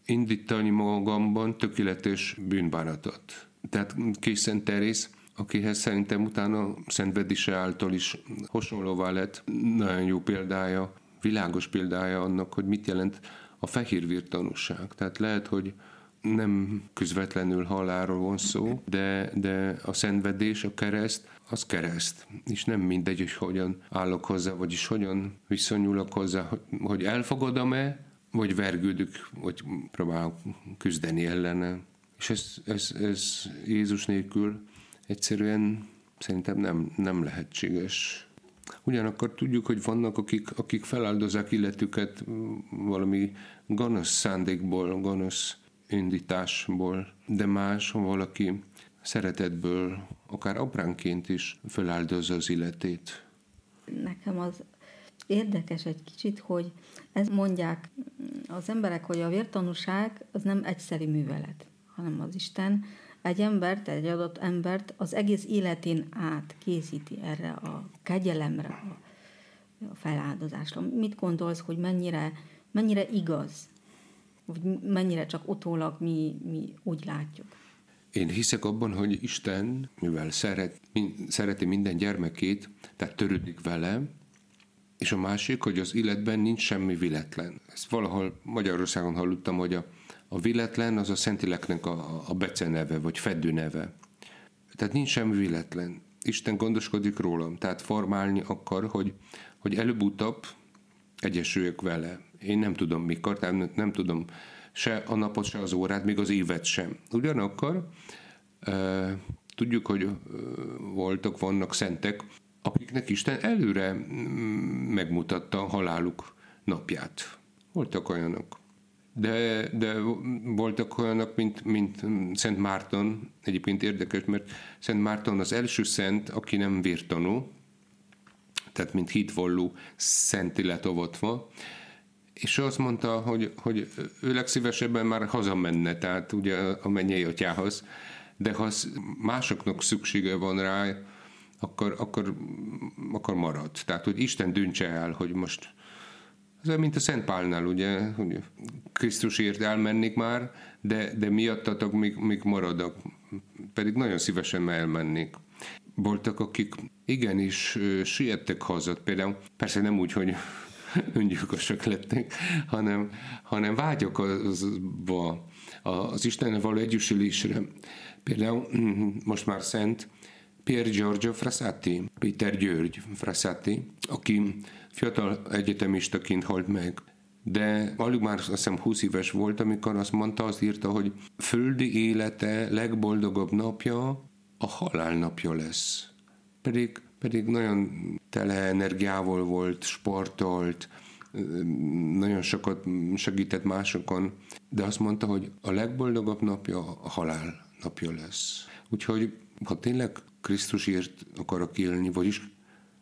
indítani magamban tökéletes bűnbánatot. Tehát Kis Szent Teréz, akihez szerintem utána szenvedése által is hasonlóvá lett, nagyon jó példája, világos példája annak, hogy mit jelent a fehér vértanúság. Tehát lehet, hogy nem közvetlenül halálról van szó, de a szenvedés, a kereszt, az kereszt. És nem mindegy, hogy hogyan állok hozzá, vagyis hogyan viszonyulok hozzá, hogy elfogadom-e, vagy vergődök, vagy próbálok küzdeni ellene. És ez Jézus nélkül egyszerűen szerintem nem lehetséges. Ugyanakkor tudjuk, hogy vannak, akik feláldozzák életüket valami gonosz szándékból, gonosz indításból, de más, ha valaki szeretetből, akár apránként is feláldozza az életét. Nekem az érdekes egy kicsit, hogy ezt mondják az emberek, hogy a vértanúság az nem egyszeri művelet, hanem az Isten egy adott embert az egész életén át készíti erre a kegyelemre, a feláldozásra. Mit gondolsz, hogy mennyire igaz, vagy mennyire csak utólag mi úgy látjuk? Én hiszek abban, hogy Isten, mivel szereti minden gyermekét, tehát törődik vele, és a másik, hogy az életben nincs semmi véletlen. Ezt valahol Magyarországon hallottam, hogy a véletlen az a Szentléleknek a beceneve, vagy fedőneve. Tehát nincs semmi véletlen. Isten gondoskodik rólam, tehát formálni akar, hogy előbb-utóbb egyesüljek vele. Én nem tudom mikor, tehát nem tudom se a napot, se az órát, még az évet sem. Ugyanakkor tudjuk, hogy vannak szentek, akiknek Isten előre megmutatta a haláluk napját. Voltak olyanok. De voltak olyanok, mint Szent Márton. Egyébként érdekes, mert Szent Márton az első szent, aki nem vértanú, tehát mint hitvalló szentté lett avatva, és azt mondta, hogy ő legszívesebben már hazamenne, tehát ugye a mennyei atyához, de ha másoknak szüksége van rá, akkor marad. Tehát, hogy Isten döntse el, hogy most ez mint a Szent Pálnál, ugye, hogy Krisztusért elmennék már, de miattatok még maradok, pedig nagyon szívesen elmennék. Voltak, akik igenis siettek haza, például persze nem úgy, hogy öngyilkosak lettek, hanem vágyok az Istennel való egyesülésre. Például most már szent Pier Giorgio Frassati, Péter György Frassati, aki fiatal egyetemistaként halt meg. De alig már azt hiszem 20 éves volt, amikor azt írta, hogy földi élete legboldogabb napja a halál napja lesz. Pedig nagyon tele energiával volt, sportolt, nagyon sokat segített másokon, de azt mondta, hogy a legboldogabb napja a halál napja lesz. Úgyhogy, ha tényleg Krisztusért akarok élni, vagyis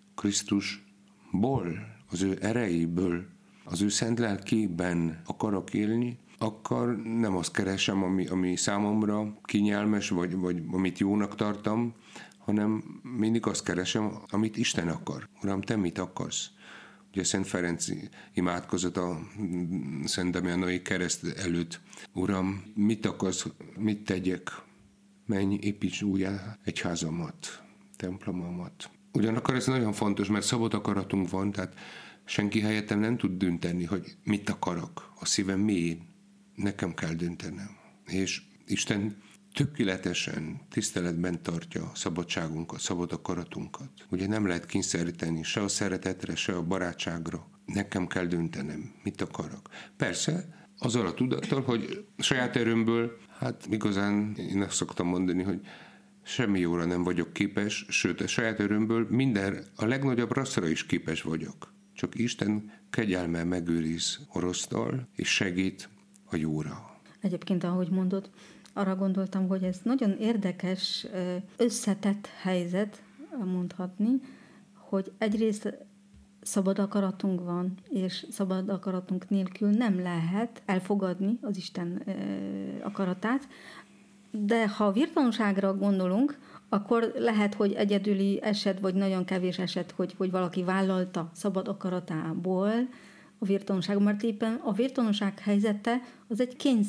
Krisztusból, az ő erejéből, az ő szent lelkében akarok élni, akkor nem azt keresem, ami számomra kényelmes, vagy amit jónak tartom, hanem mindig azt keresem, amit Isten akar. Uram, te mit akarsz? Ugye Szent Ferenc imádkozott a Szent Damianói kereszt előtt. Uram, mit akarsz, mit tegyek? Menj, építs újjá egyházamat, templomomat. Ugyanakkor ez nagyon fontos, mert szabad akaratunk van, tehát senki helyettem nem tud dönteni, hogy mit akarok. A szívem mélyén nekem kell döntenem. És Isten tökéletesen tiszteletben tartja a szabadságunkat, szabad akaratunkat. Ugye nem lehet kényszeríteni se a szeretetre, se a barátságra. Nekem kell döntenem, mit akarok. Persze, azzal a tudattal, hogy saját erőmből, hát igazán én azt szoktam mondani, hogy semmi jóra nem vagyok képes, sőt, a saját erőmből a legnagyobb rosszra is képes vagyok. Csak Isten kegyelme megőriz a rossztól, és segít a jóra. Egyébként, ahogy mondod, arra gondoltam, hogy ez nagyon érdekes, összetett helyzet, mondhatni, hogy egyrészt szabad akaratunk van, és szabad akaratunk nélkül nem lehet elfogadni az Isten akaratát, de ha virtanúságra gondolunk, akkor lehet, hogy egyedüli eset, vagy nagyon kevés eset, hogy valaki vállalta szabad akaratából a virtanúságot, mert éppen a virtanúság helyzete az egy